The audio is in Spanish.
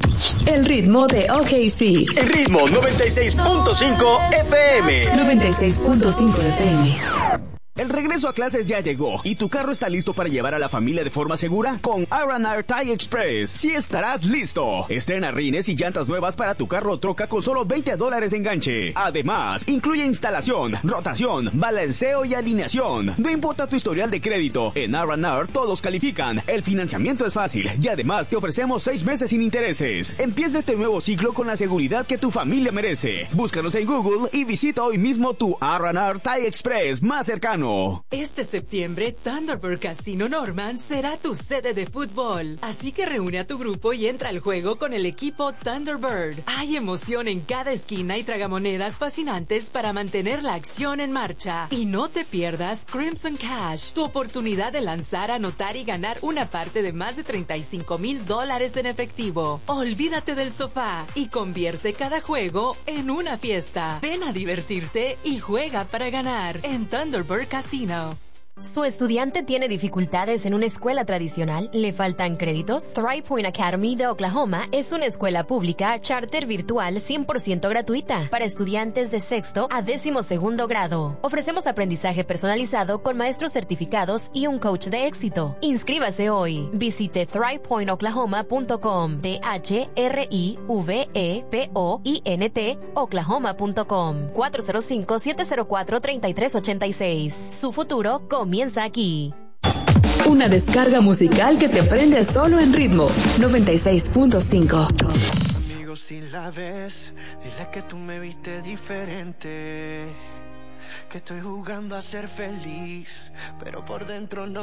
El ritmo de OKC. El ritmo 96.5 FM. 96.5 FM. El regreso a clases ya llegó y tu carro está listo para llevar a la familia de forma segura con R&R Tire Express. Sí estarás listo. Estrena rines y llantas nuevas para tu carro o troca con solo $20 de enganche. Además, incluye instalación, rotación, balanceo y alineación. No importa tu historial de crédito, en R&R todos califican. El financiamiento es fácil y además te ofrecemos 6 meses sin intereses. Empieza este nuevo ciclo con la seguridad que tu familia merece. Búscanos en Google y visita hoy mismo tu R&R Tire Express más cercano. Este septiembre, Thunderbird Casino Norman será tu sede de fútbol. Así que reúne a tu grupo y entra al juego con el equipo Thunderbird. Hay emoción en cada esquina y tragamonedas fascinantes para mantener la acción en marcha. Y no te pierdas Crimson Cash, tu oportunidad de lanzar, anotar y ganar una parte de más de $35,000 en efectivo. Olvídate del sofá y convierte cada juego en una fiesta. Ven a divertirte y juega para ganar en Thunderbird Casino. ¿Su estudiante tiene dificultades en una escuela tradicional? ¿Le faltan créditos? Thrive Point Academy de Oklahoma es una escuela pública charter virtual 100% gratuita para estudiantes de sexto a 12º grado. Ofrecemos aprendizaje personalizado con maestros certificados y un coach de éxito. Inscríbase hoy. Visite thrivepointoklahoma.com. THRIVEPOINT Oklahoma.com. 405-704-3386. Su futuro comienza aquí. Una descarga musical que te prende solo en ritmo 96.5. Amigos, si la ves, dile que tú me viste diferente, que estoy jugando a ser feliz, pero por dentro no.